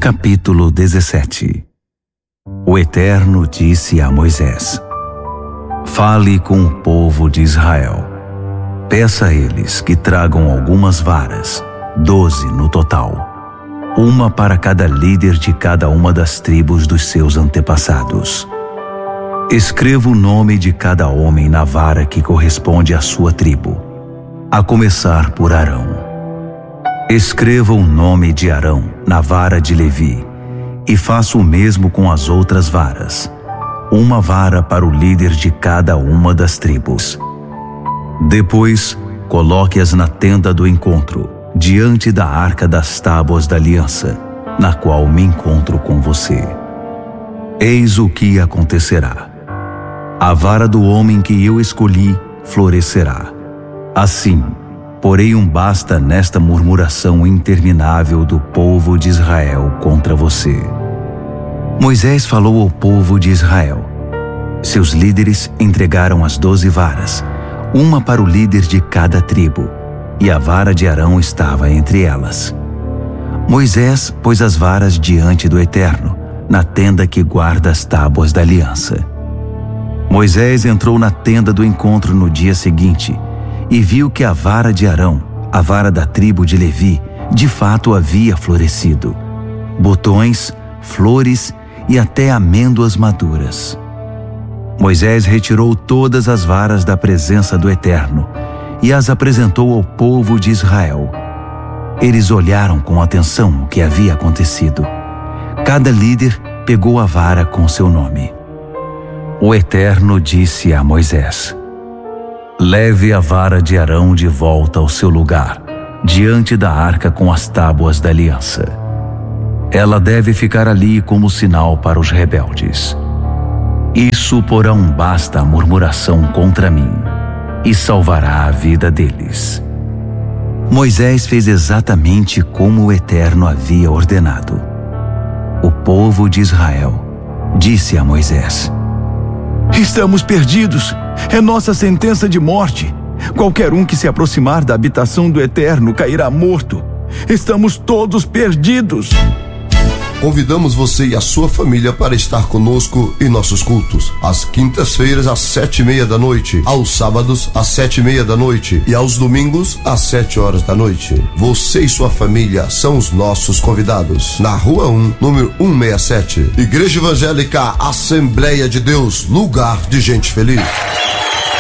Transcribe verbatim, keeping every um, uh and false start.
Capítulo dezessete. O Eterno disse a Moisés: Fale com o povo de Israel. Peça a eles que tragam algumas varas, doze no total, uma para cada líder de cada uma das tribos dos seus antepassados. Escreva o nome de cada homem na vara que corresponde à sua tribo, a começar por Arão. Escreva o nome de Arão na vara de Levi e faça o mesmo com as outras varas, uma vara para o líder de cada uma das tribos. Depois, coloque-as na tenda do encontro, diante da arca das tábuas da aliança, na qual me encontro com você. Eis o que acontecerá. A vara do homem que eu escolhi florescerá. Assim, porém um basta nesta murmuração interminável do povo de Israel contra você. Moisés falou ao povo de Israel. Seus líderes entregaram as doze varas, uma para o líder de cada tribo, e a vara de Arão estava entre elas. Moisés pôs as varas diante do Eterno, na tenda que guarda as tábuas da aliança. Moisés entrou na tenda do encontro no dia seguinte, e viu que a vara de Arão, a vara da tribo de Levi, de fato havia florescido. Botões, flores e até amêndoas maduras. Moisés retirou todas as varas da presença do Eterno e as apresentou ao povo de Israel. Eles olharam com atenção o que havia acontecido. Cada líder pegou a vara com seu nome. O Eterno disse a Moisés: Leve a vara de Arão de volta ao seu lugar, diante da arca com as tábuas da aliança. Ela deve ficar ali como sinal para os rebeldes. Isso porá um basta à murmuração contra mim e salvará a vida deles. Moisés fez exatamente como o Eterno havia ordenado. O povo de Israel disse a Moisés: Estamos perdidos. É nossa sentença de morte. Qualquer um que se aproximar da habitação do Eterno cairá morto. Estamos todos perdidos. Convidamos você e a sua família para estar conosco em nossos cultos. Às quintas-feiras, às sete e meia da noite. Aos sábados, às sete e meia da noite. E aos domingos, às sete horas da noite. Você e sua família são os nossos convidados. Na Rua um, número cento e sessenta e sete. Igreja Evangélica Assembleia de Deus, lugar de gente feliz.